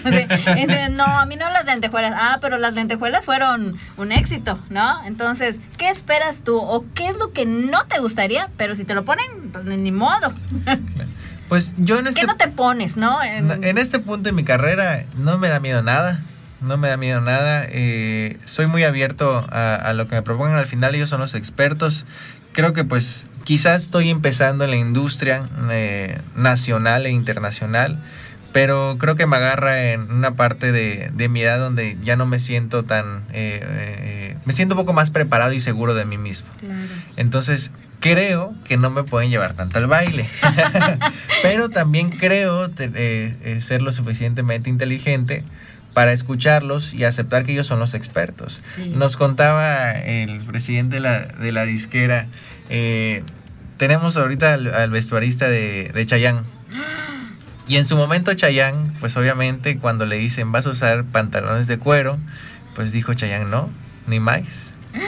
No, a mí no las lentejuelas. Pero las lentejuelas fueron un éxito, ¿no? Entonces, ¿qué esperas tú? ¿O qué es lo que no te gustaría? Pero si te lo ponen, pues ni modo. Pues yo ¿Qué no te pones, no? En este punto de mi carrera no me da miedo nada. No me da miedo nada. Soy muy abierto a lo que me propongan. Al final ellos son los expertos. Creo que pues quizás estoy empezando en la industria nacional e internacional, pero creo que me agarra en una parte de mi edad donde ya no me siento tan... me siento un poco más preparado y seguro de mí mismo. Claro. Entonces creo que no me pueden llevar tanto al baile, pero también creo ser lo suficientemente inteligente para escucharlos y aceptar que ellos son los expertos. Sí. Nos contaba el presidente de la disquera, tenemos ahorita al vestuarista de Chayanne. Y en su momento Chayanne, pues obviamente cuando le dicen vas a usar pantalones de cuero, pues dijo Chayanne no, ni más.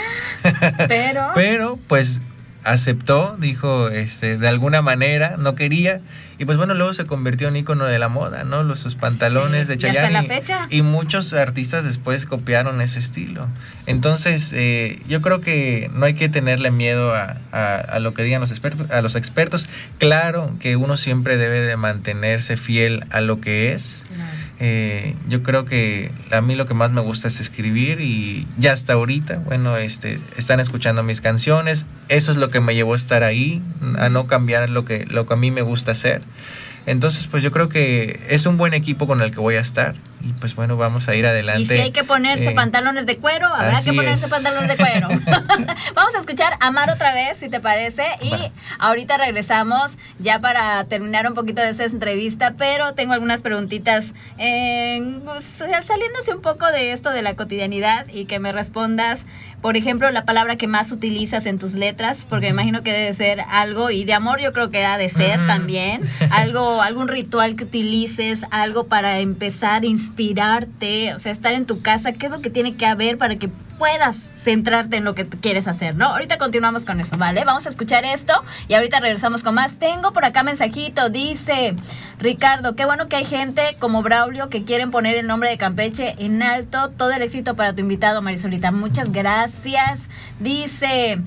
Pero pues aceptó, dijo de alguna manera, no quería, y pues bueno, luego se convirtió en ícono de la moda, ¿no? Sus pantalones de Chayanne. Y hasta la fecha. Y muchos artistas después copiaron ese estilo. Entonces, yo creo que no hay que tenerle miedo a lo que digan los expertos. Claro que uno siempre debe de mantenerse fiel a lo que es. Claro. Yo creo que a mí lo que más me gusta es escribir y ya hasta ahorita, bueno, están escuchando mis canciones, eso es lo que me llevó a estar ahí, a no cambiar lo que a mí me gusta hacer. Entonces, pues yo creo que es un buen equipo con el que voy a estar y pues bueno, vamos a ir adelante. Y si hay que ponerse pantalones de cuero, habrá que ponerse pantalones de cuero. Vamos a escuchar Amar otra vez, si te parece, y ahorita regresamos ya para terminar un poquito de esta entrevista, pero tengo algunas preguntitas saliéndose un poco de esto de la cotidianidad y que me respondas, por ejemplo, la palabra que más utilizas en tus letras, porque me imagino que debe ser algo, y de amor yo creo que ha de ser también, algún ritual que utilices, algo para empezar a inspirarte, o sea, estar en tu casa, ¿qué es lo que tiene que haber para que puedas centrarte en lo que quieres hacer, ¿no? Ahorita continuamos con eso, ¿vale? Vamos a escuchar esto y ahorita regresamos con más. Tengo por acá mensajito, dice Ricardo, qué bueno que hay gente como Braulio que quieren poner el nombre de Campeche en alto. Todo el éxito para tu invitado, Marisolita. Muchas gracias. Dice...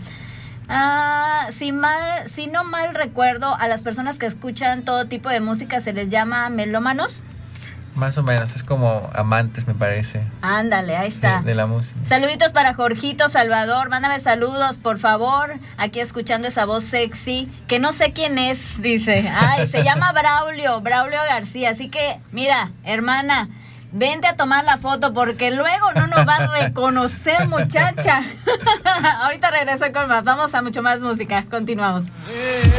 si no mal recuerdo, a las personas que escuchan todo tipo de música se les llama melómanos. Más o menos, es como amantes, me parece. Ándale, ahí está. De la música. Saluditos para Jorgito Salvador, mándame saludos, por favor. Aquí escuchando esa voz sexy, que no sé quién es, dice. Se llama Braulio García. Así que, mira, hermana, vente a tomar la foto porque luego no nos va a reconocer, muchacha. Ahorita regreso con más. Vamos a mucho más música. Continuamos.